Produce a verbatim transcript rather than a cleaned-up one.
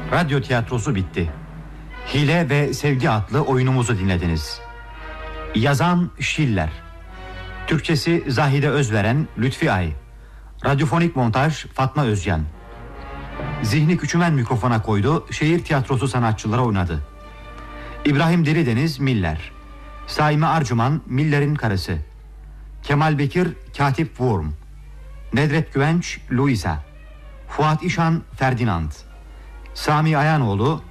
Radyo tiyatrosu bitti. Hile ve Sevgi adlı oyunumuzu dinlediniz. Yazan Şiller, Türkçesi Zahide Özveren, Lütfi Ay, radyofonik montaj Fatma Özcan. Zihni Küçümen mikrofona koydu, şehir tiyatrosu sanatçıları oynadı. İbrahim Derideniz Miller, Saime Arcuman Miller'in karısı, Kemal Bekir Katip Wurm, Nedret Güvenç Luisa, Fuat İşan Ferdinand, Sami Ayanoğlu